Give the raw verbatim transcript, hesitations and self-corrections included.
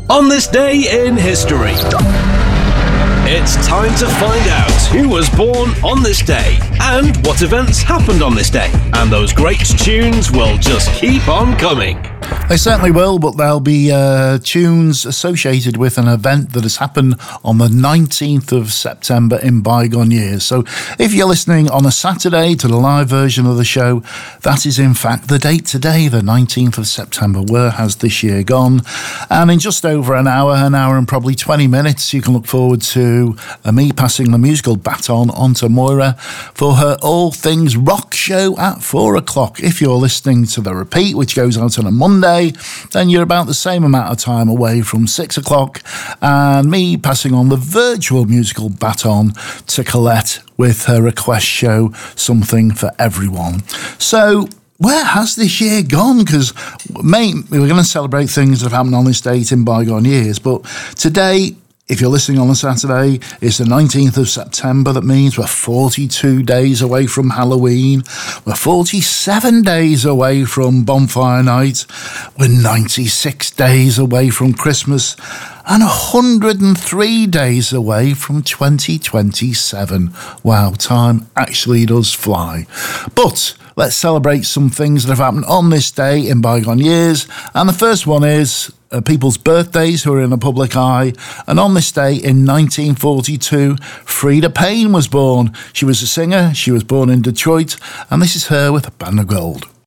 On this day in history, it's time to find out who was born on this day and what events happened on this day. And those great tunes will just keep on coming. They certainly will, but there'll be uh, tunes associated with an event that has happened on the nineteenth of September in bygone years. So if you're listening on a Saturday to the live version of the show, that is in fact the date today, the nineteenth of September. Where has this year gone? And in just over an hour, an hour and probably twenty minutes, you can look forward to uh, me passing the musical baton on to Moira for her All Things Rock show at four o'clock. If you're listening to the repeat, which goes out on a Monday, then you're about the same amount of time away from six o'clock, and me passing on the virtual musical baton to Colette with her request show, Something for Everyone. So where has this year gone? Because, mate, we're going to celebrate things that have happened on this date in bygone years, but today, if you're listening on a Saturday, it's the nineteenth of September. That means we're forty-two days away from Halloween. We're forty-seven days away from Bonfire Night. We're ninety-six days away from Christmas. And one hundred three days away from twenty twenty-seven. Wow, time actually does fly. But let's celebrate some things that have happened on this day in bygone years. And the first one is Uh, people's birthdays who are in the public eye. And on this day in nineteen forty-two, Freda Payne was born. She was a singer, she was born in Detroit, and this is her with A Band of Gold.